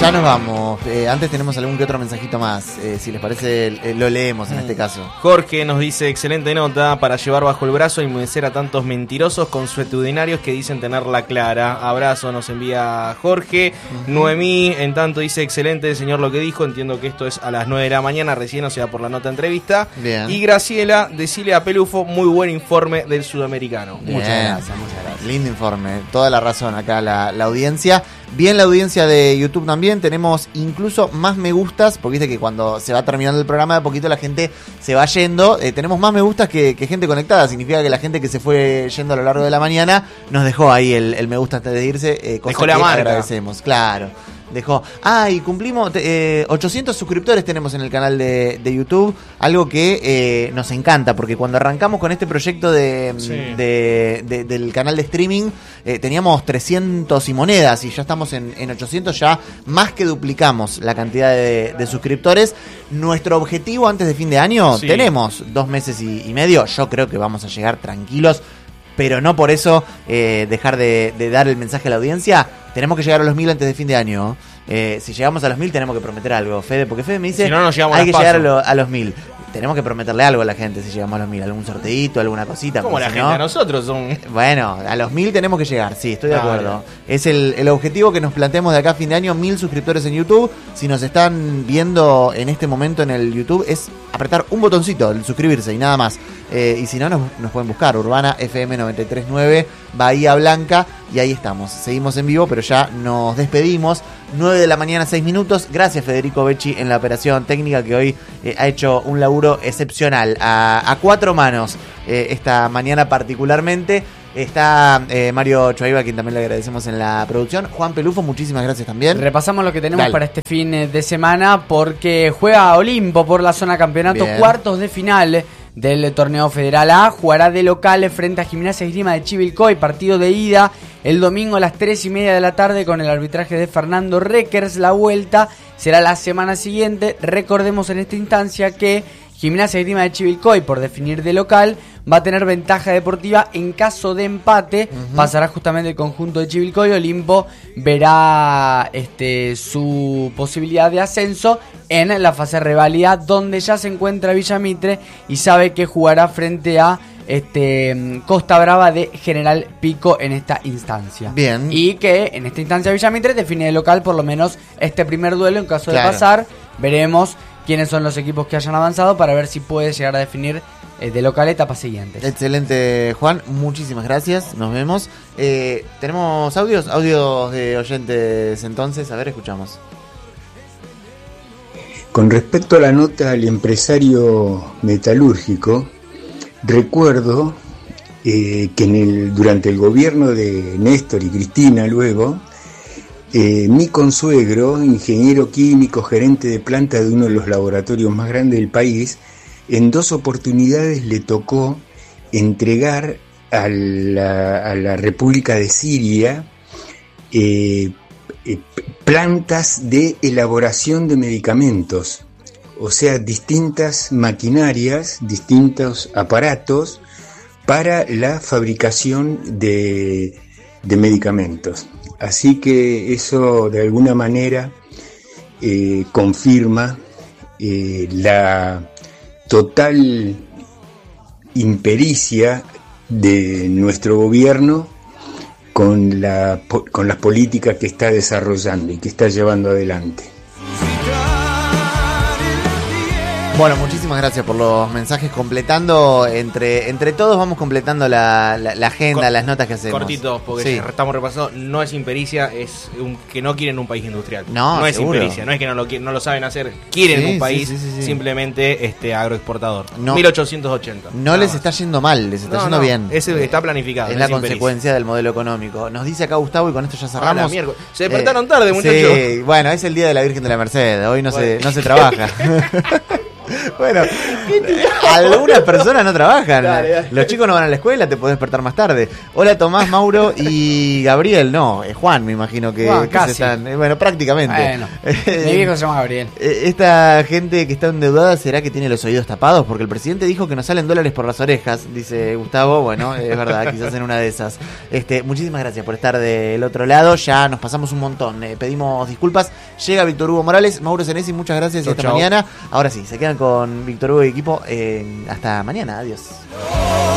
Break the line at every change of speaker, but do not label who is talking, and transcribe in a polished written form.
Ya nos vamos. Antes tenemos algún que otro mensajito más. Si les parece, lo leemos en este caso.
Jorge nos dice: excelente nota para llevar bajo el brazo e inmunizar a tantos mentirosos consuetudinarios que dicen tenerla clara. Abrazo, nos envía Jorge. Noemí, en tanto, dice: excelente, señor, lo que dijo. Entiendo que esto es a las 9 de la mañana, recién, o sea, por la nota entrevista.
Bien.
Y Graciela, decile a Pelufo: muy buen informe del sudamericano.
Bien.
Muchas gracias.
Lindo informe. Toda la razón acá la audiencia. Bien, la audiencia de YouTube también. Tenemos incluso más me gustas, porque viste que cuando se va terminando el programa de a poquito la gente se va yendo. Tenemos más me gustas que gente conectada. Significa que la gente que se fue yendo a lo largo de la mañana nos dejó ahí el me gusta antes de irse. Cosa
dejó la
que
marca.
Agradecemos, claro. Dejó. Y cumplimos 800 suscriptores tenemos en el canal de YouTube, algo que nos encanta, porque cuando arrancamos con este proyecto del canal de streaming, teníamos 300 y monedas, y ya estamos en 800, ya más que duplicamos la cantidad de suscriptores. Nuestro objetivo antes de fin de año, tenemos 2 meses y medio, yo creo que vamos a llegar tranquilos, pero no por eso dejar de dar el mensaje a la audiencia. Tenemos que llegar a los 1000 antes de fin de año. Si llegamos a los 1000 tenemos que prometer algo, Fede, porque Fede me dice,
si no,
hay que llegar a los 1000. Tenemos que prometerle algo a la gente si llegamos a los 1000, algún sorteito, alguna cosita.
Como la
si
gente, a nosotros son...
Bueno, a los 1000 tenemos que llegar, sí, estoy de acuerdo. Es el objetivo que nos planteamos de acá a fin de año, 1000 suscriptores en YouTube. Si nos están viendo en este momento en el YouTube, es apretar un botoncito, el suscribirse y nada más. Y si no, nos pueden buscar, Urbana FM 93.9, Bahía Blanca, y ahí estamos. Seguimos en vivo, pero ya nos despedimos. 9 de la mañana, 6 minutos. Gracias, Federico Becci, en la operación técnica, que hoy ha hecho un laburo excepcional. A 4 manos esta mañana particularmente. Está Mario Chuaiba, a quien también le agradecemos en la producción. Juan Pelufo, muchísimas gracias también.
Repasamos lo que tenemos para este fin de semana, porque juega Olimpo por la zona campeonato. Bien. Cuartos de final del torneo Federal A. Jugará de local frente a Gimnasia Esgrima de Chivilcoy. Partido de ida el domingo a las 3:30 de la tarde con el arbitraje de Fernando Reckers. La vuelta será la semana siguiente. Recordemos en esta instancia que Gimnasia Esgrima de Chivilcoy, por definir de local, va a tener ventaja deportiva. En caso de empate, pasará justamente el conjunto de Chivilcoy. Olimpo verá su posibilidad de ascenso en la fase reválida, donde ya se encuentra Villamitre y sabe que jugará frente a Costa Brava de General Pico en esta instancia.
Bien.
Y que en esta instancia Villamitre define de local por lo menos este primer duelo. En caso de pasar, veremos quiénes son los equipos que hayan avanzado para ver si puede llegar a definir de local etapas siguientes.
Excelente, Juan, muchísimas gracias, nos vemos. ¿Tenemos audios de oyentes entonces? A ver, escuchamos.
Con respecto a la nota al empresario metalúrgico, recuerdo que durante el gobierno de Néstor y Cristina luego, mi consuegro, ingeniero químico, gerente de planta de uno de los laboratorios más grandes del país, en 2 oportunidades le tocó entregar a la República de Siria plantas de elaboración de medicamentos, o sea, distintas maquinarias, distintos aparatos para la fabricación de medicamentos. Así que eso de alguna manera confirma la total impericia de nuestro gobierno con las políticas que está desarrollando y que está llevando adelante.
Bueno, muchísimas gracias por los mensajes, completando entre todos vamos completando la agenda, las notas que hacemos.
Cortitos, porque estamos repasando, no es impericia, es que no quieren un país industrial.
No
es impericia, no es que no lo saben hacer, quieren un país simplemente agroexportador. 1880.
No les está yendo mal, les está yendo bien.
Ese está planificado.
Es la consecuencia del modelo económico. Nos dice acá Gustavo, y con esto ya cerramos.
Se despertaron tarde, muchachos.
Sí, bueno, es el día de la Virgen de la Merced, hoy no se trabaja. Bueno, algunas personas no trabajan.
Dale.
Los chicos no van a la escuela, te podés despertar más tarde. Hola Tomás, Mauro y Gabriel. No, es Juan, me imagino que,
Juan,
que
casi.
se están. Bueno, prácticamente.
Bueno, mi viejo se llama Gabriel.
Esta gente que está endeudada, ¿será que tiene los oídos tapados? Porque el presidente dijo que nos salen dólares por las orejas, dice Gustavo. Bueno, es verdad, quizás en una de esas. Muchísimas gracias por estar del otro lado. Ya nos pasamos un montón. Pedimos disculpas. Llega Víctor Hugo Morales, Mauro Senesi, muchas gracias y hasta mañana. Ahora sí, se quedan con Víctor Hugo y equipo. Hasta mañana, adiós.